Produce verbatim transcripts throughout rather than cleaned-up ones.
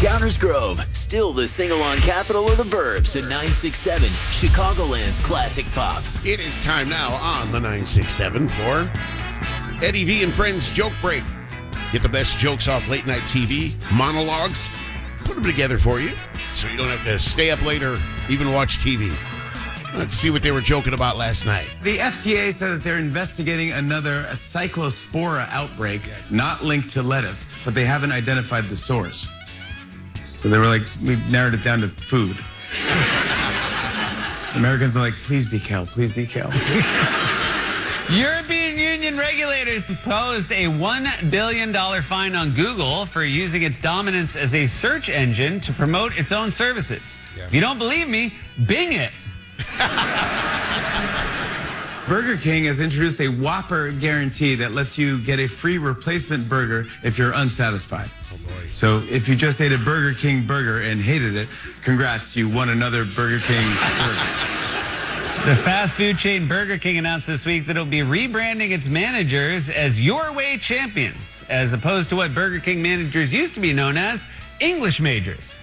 Downers Grove, still the sing-along capital of the burbs at nine six seven, Chicagoland's classic pop. It is time now on the nine six seven for Eddie V and Friends Joke Break. Get the best jokes off late night T V, monologues, put them together for you so you don't have to stay up late or even watch T V. Let's see what they were joking about last night. The F D A said that they're investigating another cyclospora outbreak, not linked to lettuce, but they haven't identified the source. So they were like, we narrowed it down to food. Americans are like, please be kale, please be kale. European Union regulators imposed a one billion dollars fine on Google for using its dominance as a search engine to promote its own services. Yeah. If you don't believe me, Bing it. Burger King has introduced a Whopper guarantee that lets you get a free replacement burger if you're unsatisfied. Oh boy. So if you just ate a Burger King burger and hated it, congrats, you won another Burger King burger. The fast food chain Burger King announced this week that it'll be rebranding its managers as Your Way Champions, as opposed to what Burger King managers used to be known as, English majors.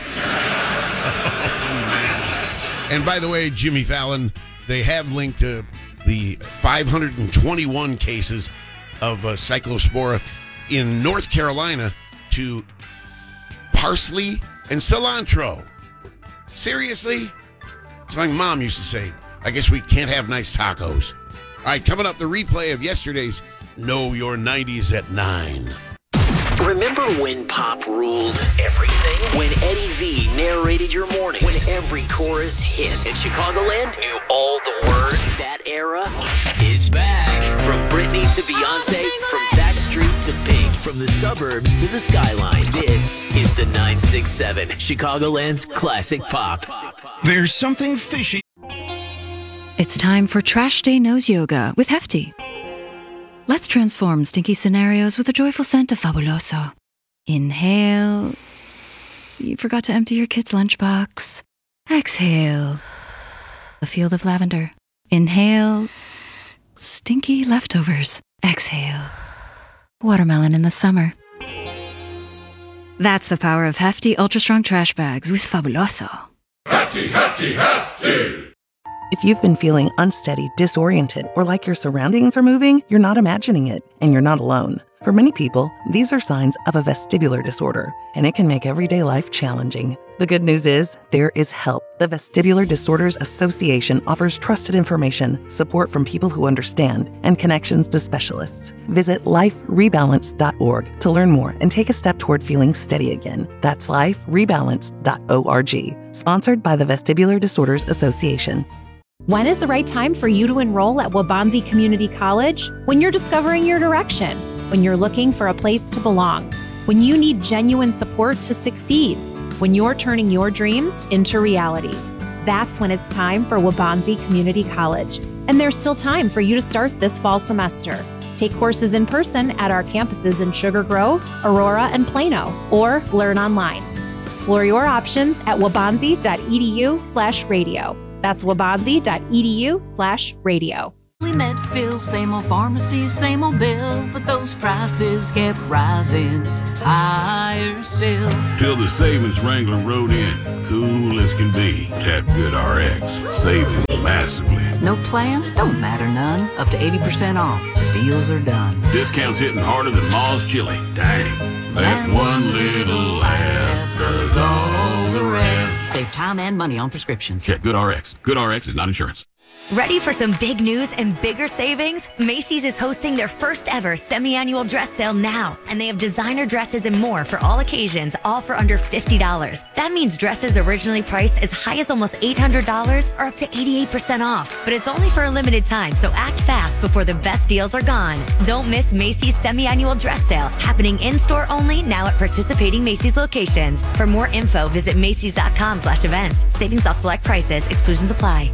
And by the way, Jimmy Fallon, they have linked to the five hundred twenty-one cases of uh, cyclospora in North Carolina to parsley and cilantro. Seriously? It's like Mom used to say, I guess we can't have nice tacos. All right, coming up, the replay of yesterday's Know Your nineties at nine. Remember when pop ruled everything? When Eddie V narrated your mornings? When every chorus hit and Chicagoland knew all the words? That era is back. From Britney to Beyonce, from Backstreet to Pink, from the suburbs to the skyline. This is the nine six seven, Chicagoland's classic pop. There's something fishy. It's time for Trash Day Nose Yoga with Hefty. Let's transform stinky scenarios with a joyful scent of Fabuloso. Inhale. You forgot to empty your kid's lunchbox. Exhale. A field of lavender. Inhale. Stinky leftovers. Exhale. Watermelon in the summer. That's the power of Hefty Ultra Strong Trash Bags with Fabuloso. Hefty, hefty, hefty! If you've been feeling unsteady, disoriented, or like your surroundings are moving, you're not imagining it, and you're not alone. For many people, these are signs of a vestibular disorder, and it can make everyday life challenging. The good news is, there is help. The Vestibular Disorders Association offers trusted information, support from people who understand, and connections to specialists. Visit life rebalance dot org to learn more and take a step toward feeling steady again. That's life rebalance dot org. Sponsored by the Vestibular Disorders Association. When is the right time for you to enroll at Waubonsie Community College? When you're discovering your direction, when you're looking for a place to belong, when you need genuine support to succeed, when you're turning your dreams into reality. That's when it's time for Waubonsie Community College. And there's still time for you to start this fall semester. Take courses in person at our campuses in Sugar Grove, Aurora, and Plano, or learn online. Explore your options at waubonsie dot e d u slash radio. That's waubonsie dot e d u slash radio. Medfield, same old pharmacy, same old bill, but those prices kept rising higher still. Till the savings Wrangler rode in, cool as can be. Tap GoodRx, saving massively. No plan? Don't matter none. Up to eighty percent off. Deals are done. Discounts hitting harder than Ma's chili. Dang. That one little app does all the rest. Save time and money on prescriptions. Check GoodRx. GoodRx is not insurance. Ready for some big news and bigger savings? Macy's is hosting their first ever semi-annual dress sale now, and they have designer dresses and more for all occasions, all for under fifty dollars. That means dresses originally priced as high as almost eight hundred dollars are up to eighty-eight percent off, but it's only for a limited time, so act fast before the best deals are gone. Don't miss Macy's semi-annual dress sale, happening in-store only now at participating Macy's locations. For more info, visit macys.com slash events. Savings off select prices, exclusions apply.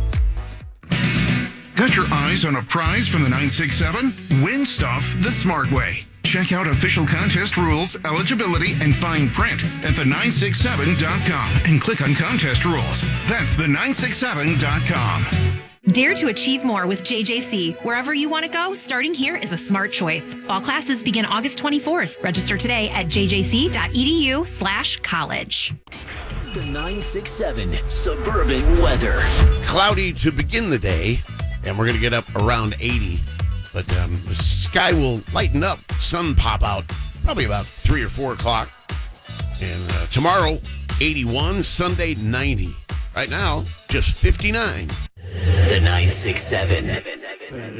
Got your eyes on a prize from the nine six seven? Win stuff the smart way. Check out official contest rules, eligibility, and fine print at the nine six seven dot com and click on contest rules. That's the nine six seven dot com. Dare to achieve more with J J C. Wherever you want to go, starting here is a smart choice. Fall classes begin August twenty-fourth. Register today at jjc.edu slash college. The nine six seven Suburban Weather. Cloudy to begin the day, and we're going to get up around eighty. But um, the sky will lighten up, sun pop out probably about three or four o'clock. And uh, tomorrow, eighty-one, Sunday, ninety. Right now, just fifty-nine. The nine six seven.